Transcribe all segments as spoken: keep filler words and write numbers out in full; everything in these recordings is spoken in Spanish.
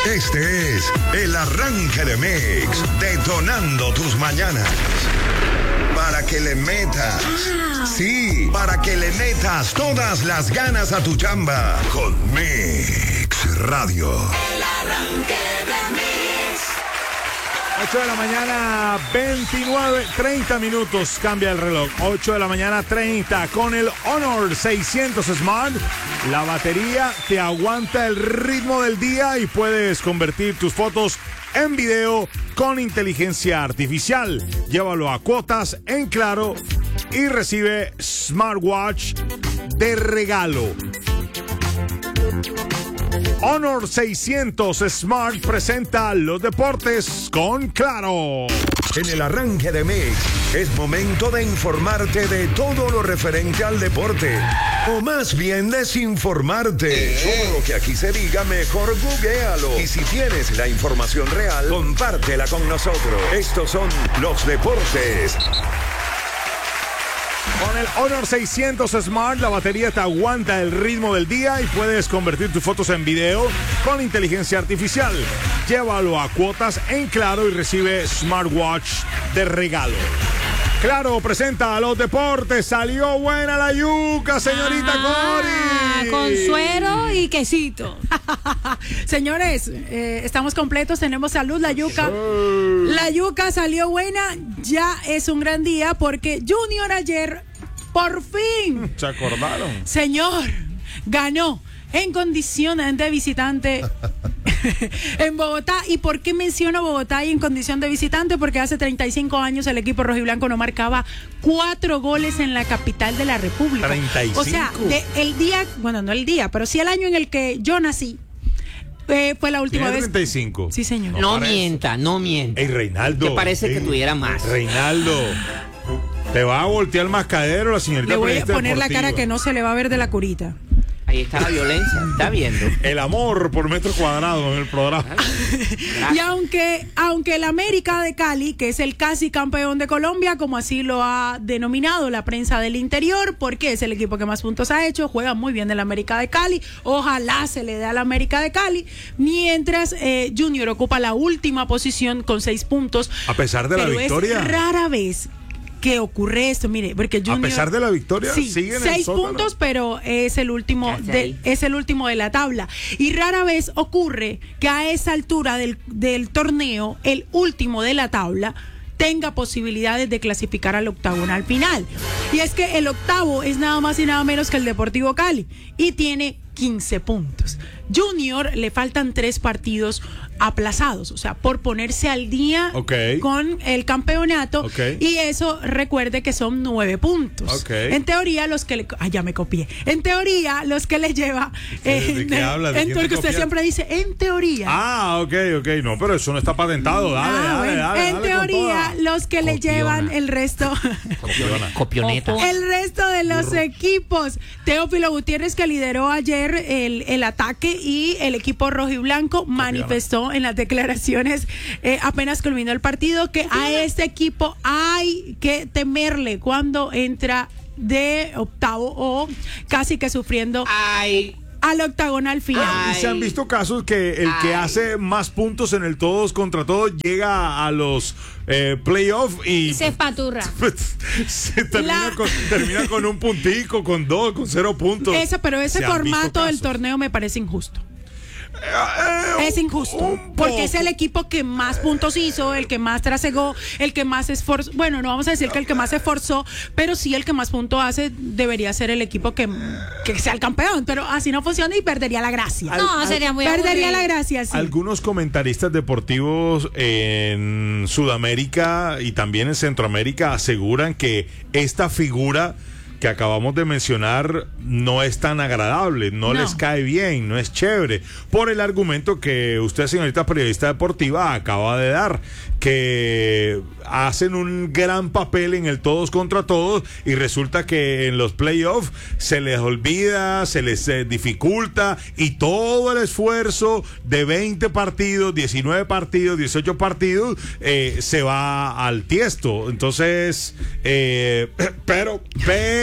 Este es el arranque de Mix, detonando tus mañanas. Para que le metas, sí, para que le metas todas las ganas a tu chamba con Mix Radio. El arranque de Mix. ocho de la mañana, veintinueve, treinta minutos, cambia el reloj. ocho de la mañana, treinta, con el Honor seiscientos Smart. La batería te aguanta el ritmo del día y puedes convertir tus fotos en video con inteligencia artificial. Llévalo a cuotas en Claro y recibe smartwatch de regalo. Honor seiscientos Smart presenta los deportes con Claro. En el arranque de Mix es momento de informarte de todo lo referente al deporte. O más bien desinformarte. Todo lo que aquí se diga, mejor googlealo. Y si tienes la información real, compártela con nosotros. Estos son los deportes. Con el Honor seiscientos Smart, la batería te aguanta el ritmo del día y puedes convertir tus fotos en video con inteligencia artificial. Llévalo a cuotas en Claro y recibe smartwatch de regalo. Claro presenta a los deportes. Salió buena la yuca, señorita ah, Cori. Con suero y quesito. Señores, eh, estamos completos, tenemos salud, la yuca. La yuca salió buena, ya es un gran día porque Junior ayer, por fin. ¿Se acordaron? Señor, ganó en condición de visitante en Bogotá. ¿Y por qué menciono Bogotá y en condición de visitante? Porque hace treinta y cinco años el equipo rojiblanco no marcaba cuatro goles en la capital de la República. treinta y cinco. O sea, de el día, bueno, no el día, pero sí el año en el que yo nací. Eh, fue la última vez. treinta y cinco. Sí, señor. No, No no mienta, no mienta. Ey, Reinaldo. Que parece ey, que tuviera más. Reinaldo. Te va a voltear el mascadero la señorita. Le voy a periodista poner la deportiva. cara que no se le va a ver de la curita. Ahí está la violencia, está viendo. El amor por metro cuadrado en el programa. Y aunque, aunque el América de Cali, que es el casi campeón de Colombia, como así lo ha denominado la prensa del interior, porque es el equipo que más puntos ha hecho, juega muy bien el América de Cali, ojalá se le dé al América de Cali, mientras eh, Junior ocupa la última posición con seis puntos. A pesar de la pero victoria. Es rara vez que ocurre esto, mire, porque Junior, A pesar de la victoria, sí, sigue en el seis sótano. puntos, pero es el último Casi de, ahí. es el último de la tabla. Y rara vez ocurre que a esa altura del, del torneo, el último de la tabla tenga posibilidades de clasificar al octagonal final. Y es que el octavo es nada más y nada menos que el Deportivo Cali y tiene quince puntos. Junior le faltan tres partidos aplazados, o sea, por ponerse al día Okay. con el campeonato. Okay. Y eso, recuerde que son nueve puntos. Okay. En teoría, los que le... Ah, ya me copié. En teoría, los que le lleva... ¿De- de qué en- hablas? ¿De en quién todo te el que usted copias? siempre dice, en teoría. Ah, ok, ok. No, pero eso no está patentado. Dale, Ah, dale, bueno. dale. En dale teoría, con los que le Copiona. llevan el resto... toda. Copioneta. El resto de los equipos. Teófilo Gutiérrez, que lideró ayer el, el ataque, y el equipo rojiblanco manifestó en las declaraciones eh, apenas culminó el partido que a este equipo hay que temerle cuando entra de octavo o casi que sufriendo Ay, al octagonal final. Y se han visto casos que el que Ay. hace más puntos en el todos contra todos llega a los eh, playoffs y Se espaturra. pues, se termina, La- con, termina con un puntico, con dos, con cero puntos. Ese, pero ese Se han formato visto del casos. torneo me parece injusto. Eh, Es injusto, un porque es poco. el equipo que más puntos hizo, el que más trasegó, el que más esforzó. Bueno, no vamos a decir que el que más se esforzó, pero sí el que más puntos hace debería ser el equipo que, que sea el campeón. Pero así no funciona y perdería la gracia. Al- al- sería muy Perdería aburrido. la gracia, sí. Algunos comentaristas deportivos en Sudamérica y también en Centroamérica aseguran que esta figura que acabamos de mencionar no es tan agradable, no, No. les cae bien, no es chévere, por el argumento que usted, señorita periodista deportiva, acaba de dar, que hacen un gran papel en el todos contra todos y resulta que en los playoffs se les olvida, se les eh, dificulta y todo el esfuerzo de veinte partidos, diecinueve partidos, dieciocho partidos eh, se va al tiesto. Entonces, eh, pero, pero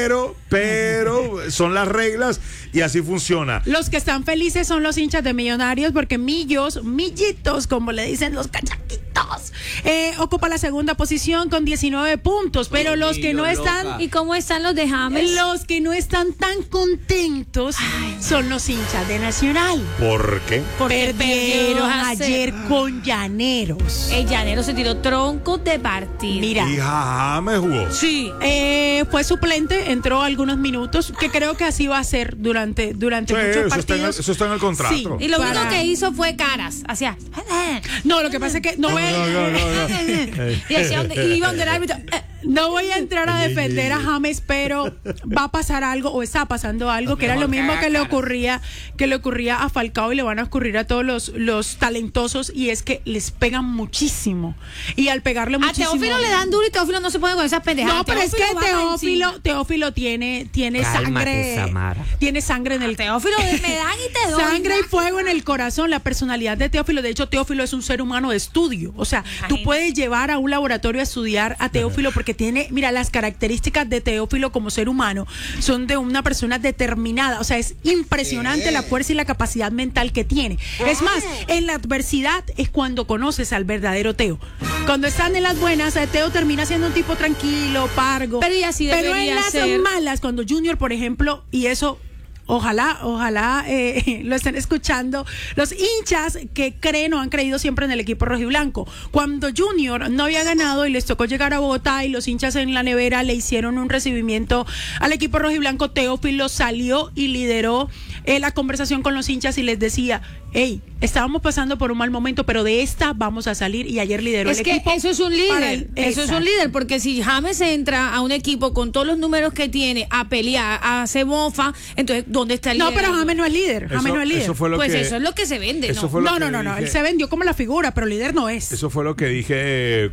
pero, pero son las reglas y así funciona. Los que están felices son los hinchas de Millonarios porque Millos, Millitos, como le dicen los cachaquitos, eh, ocupa la segunda posición con diecinueve puntos, pero Uy, los que no loca. están, ¿Y cómo están los de James? los que no están tan contentos son los hinchas de Nacional. ¿Por qué? Porque Perdieron hace- ayer con Llaneros. El llanero se tiró troncos de partido. Mira. Y James jugó. Sí. Eh, fue suplente, entró algunos minutos, que creo que así va a ser durante, durante Sí, muchos eso, está partidos. en el, eso está en el contrato. Sí. Y lo Para- único que hizo fue caras. Hacía. No, lo que pasa es que no, voy a, No, no, no, no. Y decía, donde- y iba donde el árbitro. eh, no voy a entrar a defender a James, pero va a pasar algo o está pasando algo que era lo mismo que le ocurría que le ocurría a Falcao y le van a ocurrir a todos los, los talentosos, y es que les pegan muchísimo, y al pegarle A muchísimo Teófilo le dan duro y Teófilo no se puede con esas pendejadas. no, pero es que va para Teófilo, encima. Teófilo tiene, tiene Cálmate, sangre, Samara. tiene sangre en el Teófilo me dan y te doy. sangre y fuego en el corazón, la personalidad de Teófilo. De hecho, Teófilo es un ser humano de estudio. O sea, tú Imagínate. puedes llevar a un laboratorio a estudiar a Teófilo porque tiene, mira, las características de Teófilo como ser humano son de una persona determinada. O sea, es impresionante la fuerza y la capacidad mental que tiene. Es más, en la adversidad es cuando conoces al verdadero Teo. Cuando están en las buenas, eh, Teo termina siendo un tipo tranquilo, pargo. Pero y así Pero en debería las ser. malas, cuando Junior, por ejemplo, y eso ojalá, ojalá eh, lo estén escuchando los hinchas que creen o han creído siempre en el equipo rojiblanco. Cuando Junior no había ganado y les tocó llegar a Bogotá y los hinchas en la nevera le hicieron un recibimiento al equipo rojiblanco, Teófilo salió y lideró eh, la conversación con los hinchas y les decía: hey, estábamos pasando por un mal momento, pero de esta vamos a salir, y ayer lideró Es el que equipo. eso es un para líder, el- eso es Exacto. un líder, porque si James entra a un equipo con todos los números que tiene a pelear, a hacer mofa, entonces ¿dónde está el No, líder? pero James no es líder, James Eso- no es líder. eso fue lo Pues que, eso es lo que se vende, eso ¿no? fue lo No, que no, no, no, dije. él se vendió como la figura, pero líder no es. Eso fue lo que dije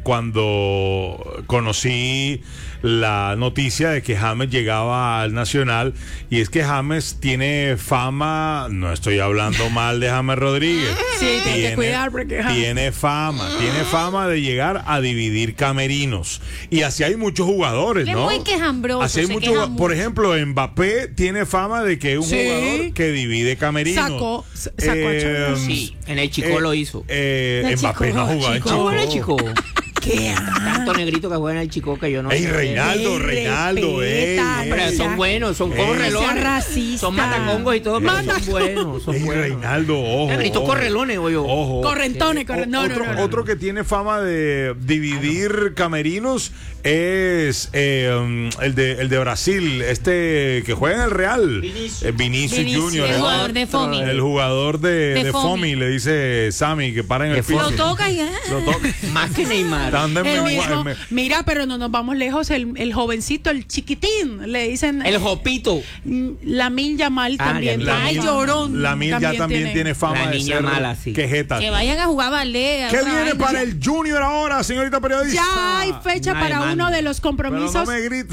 cuando conocí la noticia de que James llegaba al Nacional, y es que James tiene fama, no estoy hablando mal de James Rodríguez. Sí, tiene que cuidar porque, ajá. tiene fama, tiene fama de llegar a dividir camerinos, y así hay muchos jugadores, Es ¿no? muy quejambroso, Así hay se muchos queja jugad- por mucho. ejemplo, Mbappé tiene fama de que es un Sí. jugador que divide camerinos. Sacó- sacó a Cholo. Sí, en el Chico lo hizo. eh, El Mbappé Chico, no ha jugado en ¿Cómo Chico. era el Chico? ¿Qué? Tanto negrito que juega en el Chico que yo no Ey, sé. Reinaldo, Ey, Reinaldo, ey, respeta, ey. Pero Ey. son buenos, son como Ey. relones. Sea racista. Son matacongos y todo, pero Mata- son buenos. Son Ey, buenos. Reinaldo, ojo. Negrito ojo. correlones, oye. Ojo. Correntones, corre- no, no, otro, no, no. otro que tiene fama de dividir camerinos es eh, um, el, de, el de Brasil, este que juega en el Real. Vinicius. Eh, Vinicius Vinicius, Junior. El el- jugador de Fomi. El jugador de, De de Fomi. Fomi, le dice Sammy, que para en el De piso. Fomi. Lo toca y... Lo toca. Más que Neymar. Anda en El mengua- mismo- en me- mira, pero no nos vamos lejos, el, el jovencito, el chiquitín, le dicen El Jopito. Lamine Yamal Ah, también. Lamine. Ay, tiene- llorón. La Mil ya también tiene, fama La de niña ser mala, sí. quejeta. Que vayan a jugar ballet. ¿Qué una viene vaina. para el Junior ahora, señorita periodista? Ya hay fecha Una para demanda. uno de los Pero compromisos. no me grites.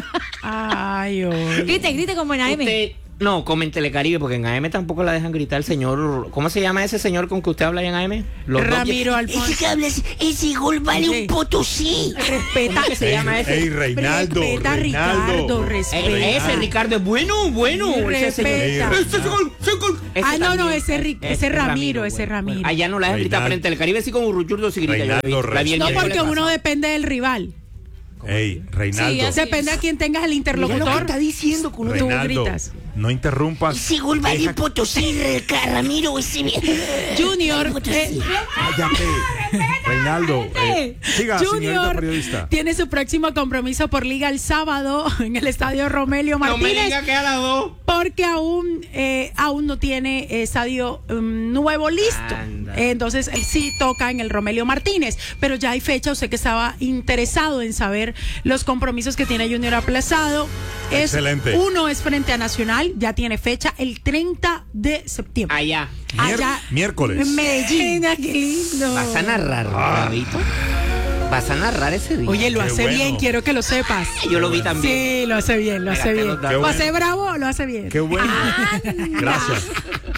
Ay, oye. Grite, grite como en A M. Usted, no, como en Telecaribe, porque en A M tampoco la dejan gritar el señor. ¿Cómo se llama ese señor con que usted habla ahí en A M? Los dos- Ramiro Alfonso. Ese que hablas, ese gol vale Sí. un potosí. Respeta. ¿Cómo que se llama ese? Ey, Reinaldo, Respeta, Reinaldo. Ricardo, Eh, respeta. ese Ricardo es bueno, bueno. Ese señor. Respeta. Ey, Ese gol, ese gol. Ese Ah, no, no, también. ese Ri- ese Ramiro, ese Ramiro. Allá no la dejan gritar, Reinaldo. pero en Telecaribe sí con Urruchurdo sí grita. yo lo he Reinaldo visto. La vi el No, miércoles porque uno pasado. depende del rival. Ey, Reinaldo. Sí, así Depende a quién tengas el Mira lo que interlocutor. está diciendo con uno de- Tú Reinaldo, gritas. no interrumpas. Ese gol vale Deja- un potosí, Ramiro. Ese... Junior, Potosí. eh, Cállate. Reinaldo, eh, siga, señorita Junior periodista. tiene su próximo compromiso por liga el sábado en el estadio Romelio No me Martínez. diga que a las dos. Porque aún, eh, aún no tiene estadio um, nuevo listo. Anda. Eh, entonces, él sí toca en el Romelio Martínez. Pero ya hay fecha. Usted que estaba interesado en saber los compromisos que tiene Junior aplazado. Es, Excelente. Uno es frente a Nacional. Ya tiene fecha el treinta de septiembre. Allá. Mier- Allá miércoles. en Medellín. Qué lindo. ¿Vas a narrar, Ah. Gabito? ¿Vas a narrar ese día? Oye, lo Qué hace bueno. bien. Quiero que lo sepas. Yo lo vi también. Sí, lo hace bien, lo hace Pégate bien. los datos. Qué Lo bueno. hace bravo, lo hace bien. Qué bueno. Gracias.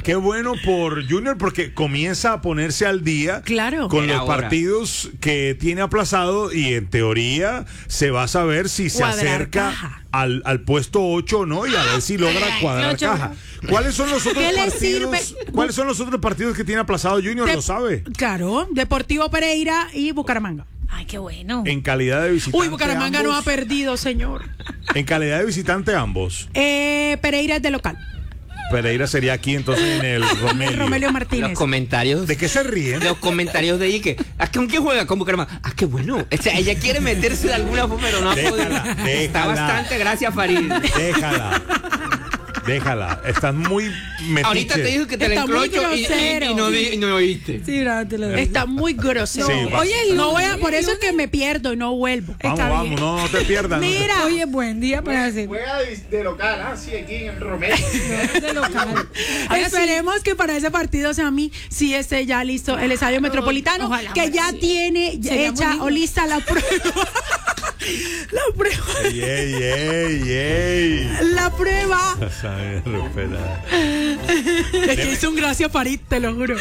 qué bueno por Junior porque comienza a ponerse al día Claro. con Era los hora. partidos que tiene aplazado y en teoría se va a saber si se Cuadrar acerca caja. al, al puesto ocho o no y a ver si logra cuadrar ocho. caja. ¿Cuáles son los otros ¿Qué le partidos? sirve? ¿Cuáles son los otros partidos que tiene aplazado Junior? De- Lo sabe. Claro, Deportivo Pereira y Bucaramanga. Ay, qué bueno. En calidad de visitante. Uy, Bucaramanga no ha ambos. perdido, señor. En calidad de visitante ambos. Eh, Pereira es de local. Pereira sería aquí entonces en el Romelio. Romelio Los Martínez. comentarios. ¿De qué se ríen? Los comentarios de Ike. ¿A con quién juega? Con Bucaramanga. Ah, qué bueno. O sea, ella quiere meterse de alguna forma, pero no ha podido. Déjala, Está déjala. bastante, gracias, Farid. Déjala. Déjala. Estás muy metiche. Ahorita te dijo que te la Está muy encrocho y, y- grosero. y no, di- y no oíste. Sí, bravo, te lo digo. Está muy grosero. Sí, va. Oye, no voy a, por eso es que me pierdo y no vuelvo. Vamos, Está vamos, bien. no, no te pierdas. no te- Mira, Oye, buen día para hacer. Juega de, de local, ah, sí, aquí en el Romero. De local. Ahora sí. esperemos que para ese partido sea a mí sí esté ya listo el Estadio Metropolitano, Ojalá, que ya sí. tiene Sería muy hecha lindo. o lista la prueba. La prueba. Ey, ey, ey, ey. La prueba. Sabe respetar. Es que hizo un gracia Farid, te lo juro.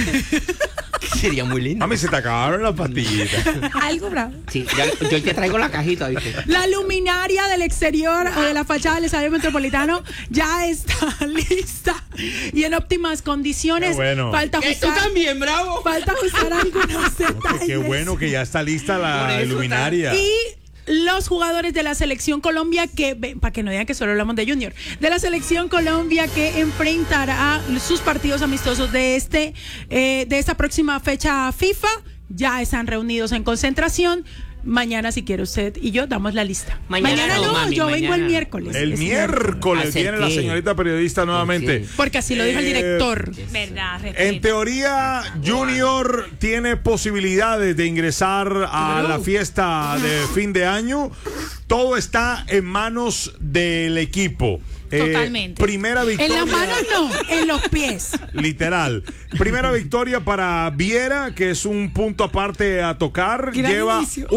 Sería muy lindo. A mí se te acabaron las pastillitas. Algo bravo. Sí, ya- yo te traigo la cajita, ¿viste? La luminaria del exterior o de la fachada del Estadio Metropolitano ya está lista y en óptimas condiciones. Qué bueno. Falta ¿Qué, ¿Tú ajustar, también, bravo? falta ajustar algunos detalles. Qué bueno que ya está lista Por la eso luminaria. Y los jugadores de la selección Colombia que, para que no digan que solo hablamos de Junior, de la selección Colombia que enfrentará sus partidos amistosos de este, eh, de esta próxima fecha FIFA, ya están reunidos en concentración. Mañana, si quiere usted y yo, damos la lista. Mañana no, no, mami, yo vengo el mañana. miércoles. El Es miércoles ¿Hacer viene la qué? señorita periodista nuevamente. qué? Porque así lo dijo el Eh, director. Verdad, En respeto. teoría, Junior tiene posibilidades de ingresar a la fiesta de fin de año. Todo está en manos del equipo. Eh, Totalmente. primera En victoria. las manos no, en los pies. Literal. Primera victoria para Viera, que es un punto aparte a tocar. Gran Lleva inicio.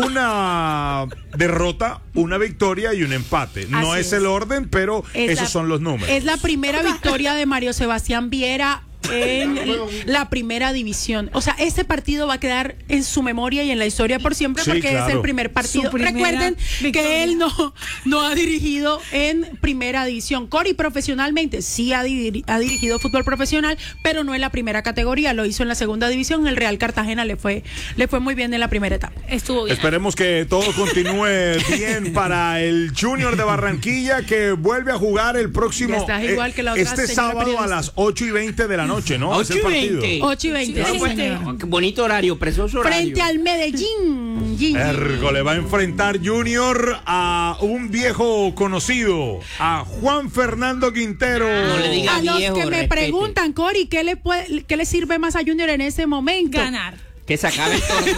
una derrota, una victoria y un empate. No Así es, es. el orden, pero Es esos la- son los números. Es la primera victoria de Mario Sebastián Viera en la primera división. O sea, este partido va a quedar en su memoria y en la historia por siempre Sí, porque es claro. el primer partido. Su primera Recuerden victoria. que él no, no ha dirigido en primera división. Cori profesionalmente sí ha, diri- ha dirigido fútbol profesional, pero no en la primera categoría. Lo hizo en la segunda división. El Real Cartagena le fue, le fue muy bien en la primera etapa. Estuvo bien. Esperemos que todo continúe bien para el Junior de Barranquilla que vuelve a jugar el próximo Ya estás igual que la otra este señora sábado a periodista. las ocho y veinte de la noche, ¿no? Es el ocho y partido. veinte. ocho y veinte. Sí, sí, pues, señor. Oh, qué bonito horario, precioso horario. Frente al Medellín. Gin, Ergo le va a enfrentar Junior a un viejo conocido, a Juan Fernando Quintero. No le diga A los viejo, que me respete. preguntan, Cori, ¿qué le, puede, ¿qué le sirve más a Junior en ese momento? Ganar. Que se acabe el torneo.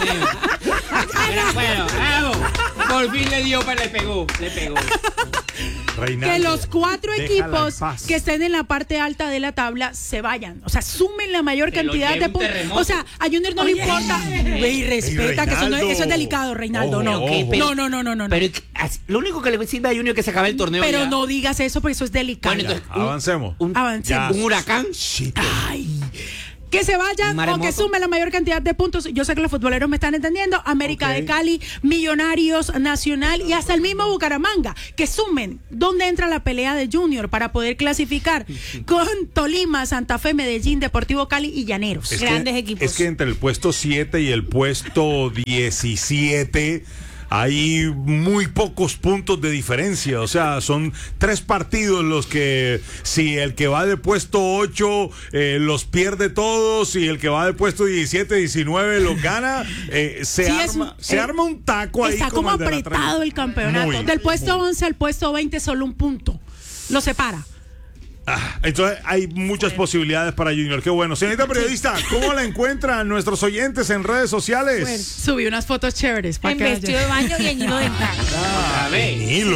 Bueno, bueno, bravo. Por fin le dio, pero le pegó. Le pegó. Reinaldo, Que los cuatro déjala equipos en paz. que estén en la parte alta de la tabla se vayan. O sea, sumen la mayor Que lo cantidad lleve de un puntos. terremoto. O sea, a Junior no le importa. Ve y respeta, Ey, que eso, no es, Reinaldo. eso es delicado, Reinaldo. Ojo, no. ojo. no, no, no, no, no, no. Pero así- lo único que le sirve a Junior es que se acabe el torneo. Pero ya. no digas eso porque eso es delicado. Bueno, entonces, un- Avancemos. un, Avancemos. un huracán. Ay. Que se vayan Un o maremoto. que sumen la mayor cantidad de puntos. Yo sé que los futboleros me están entendiendo. América Ok. de Cali, Millonarios, Nacional y hasta el mismo Bucaramanga. Que sumen dónde entra la pelea de Junior para poder clasificar con Tolima, Santa Fe, Medellín, Deportivo Cali y Llaneros. Es Grandes que, equipos. Es que entre el puesto siete y el puesto diecisiete hay muy pocos puntos de diferencia. O sea, son tres partidos los que, si el que va de puesto ocho eh, los pierde todos y el que va de puesto diecisiete, diecinueve los gana, eh, se, Sí, es- arma, se eh, arma un taco ahí. Está como el de la apretado treinta. el campeonato. Muy, Del puesto muy. once al puesto veinte solo un punto. Lo separa. Ah, entonces hay muchas posibilidades para Junior. Qué bueno. Señorita periodista, ¿cómo la encuentran nuestros oyentes en redes sociales? Subí unas fotos chéveres. para En que vestido de vayan. baño y en hilo dental. Otra vez. Hilo.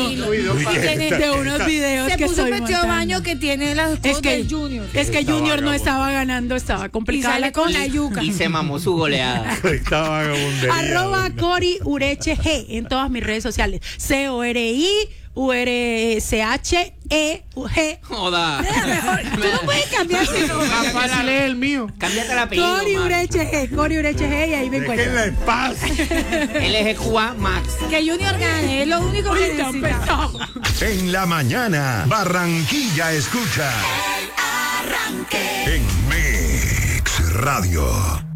de, de unos videos Se que puso un estoy vestido de montando. baño que tiene las Es cosas que, del Junior. es que Está Junior no vagabundo. estaba ganando, estaba Y complicada sale la con cosa. la yuca. Y se mamó su goleada. Esta vagabundería, Arroba doña. Cori Ureche G en todas mis redes sociales. C O R I U R C H E G. Joda. Mejor, tú no puedes cambiar ese nombre. Más fácil es el mío. Cámbiate el apellido. Cori Max. Ureche G, Cori Ureche G, y ahí me encuentro. Déjenla en paz. L G Q A Max. Que Junior gane, es lo único que Ya necesita. empezamos. En la mañana, Barranquilla escucha. Arranque. En Mix Radio.